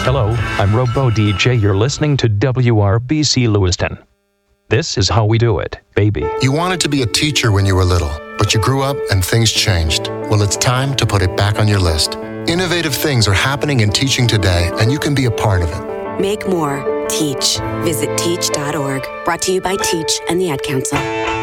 Hello, I'm Robo DJ. You're listening to WRBC Lewiston. This is how we do it, baby. You wanted to be a teacher when you were little, but you grew up and things changed. Well, it's time to put it back on your list. Innovative things are happening in teaching today, and you can be a part of it. Make more. Teach. Visit teach.org. Brought to you by Teach and the Ad Council.